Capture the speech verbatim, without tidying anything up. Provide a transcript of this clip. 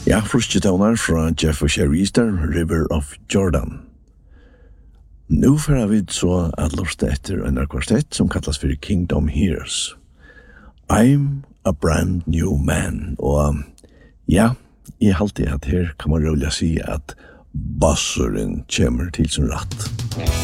Ja, fruske toner fra Jeff og Sherry Easter, River of Jordan. Nå får vi så at lusta etter en kvartett som kallas for Kingdom Hears. I'm a brand new man. Og ja, jeg halte at her kan man rolig si at bassuren kommer til sin rett.